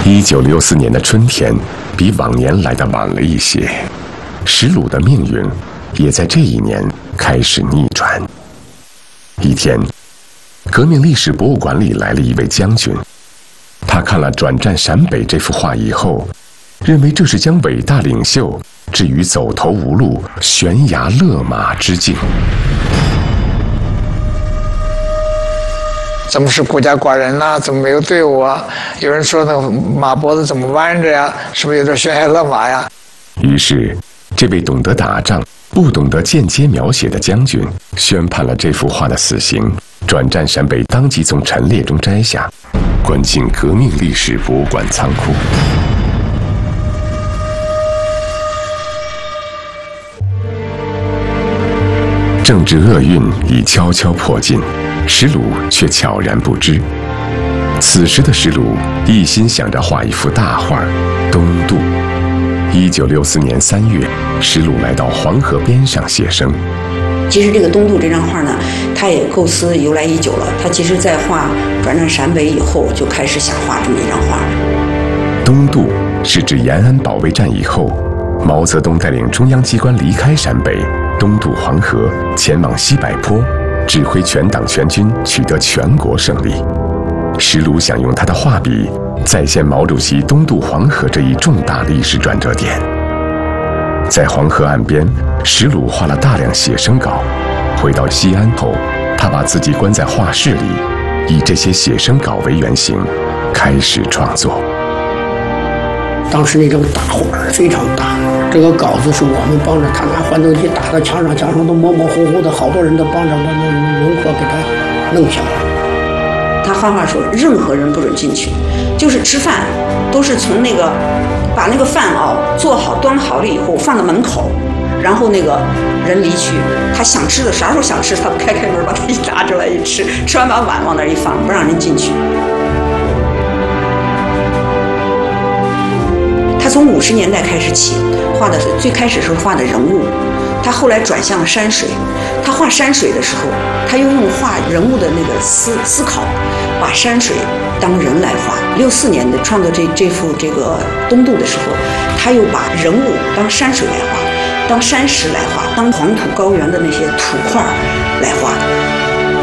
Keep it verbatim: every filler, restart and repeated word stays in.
一九六四年的春天比往年来得晚了一些，石鲁的命运也在这一年开始逆转。一天，革命历史博物馆里来了一位将军，他看了《转战陕北》这幅画以后，认为这是将伟大领袖置于走投无路、悬崖勒马之境。 怎么是孤家寡人呢、啊？怎么没有队伍啊？有人说那个马脖子怎么弯着呀？是不是有点悬崖勒马呀？ 于是，这位懂得打仗、不懂得间接描写的将军，宣判了这幅画的死刑，转战陕北当即从陈列中摘下，关进革命历史博物馆仓库。政治厄运已悄悄迫近，石鲁却悄然不知。此时的石鲁一心想着画一幅大画《东渡》。一九六四年三月，石鲁来到黄河边上写生。 其实这个《东渡》这张画呢，他也构思由来已久了。他其实在画转战陕北以后，就开始想画这么一张画。 东渡是指延安保卫战以后，毛泽东带领中央机关离开陕北，东渡黄河，前往西柏坡，指挥全党全军取得全国胜利。石鲁想用他的画笔再现毛主席东渡黄河这一重大历史转折点。在黄河岸边，石鲁画了大量写生稿。回到西安后，他把自己关在画室里，以这些写生稿为原型，开始创作。 当时那张大画非常大，这个稿子是我们帮着他拿幻灯机打到墙上，墙上都模模糊糊的，好多人都帮着把那轮廓给他弄下来。 他画画说，任何人不准进去，就是吃饭都是从那个把那个饭啊做好端好了以后放到门口，然后那个人离去，他想吃的啥时候想吃，他开开门把它一拿出来一吃，吃完把碗往那儿一放，不让人进去。他从五十年代开始起画的，最开始是画的人物，他后来转向了山水。他画山水的时候，他又用画人物的那个思思考，把山水当人来画。六四年的创作这这幅这个东渡的时候，他又把人物当山水来画，当山石来画，当黄土高原的那些土块来画。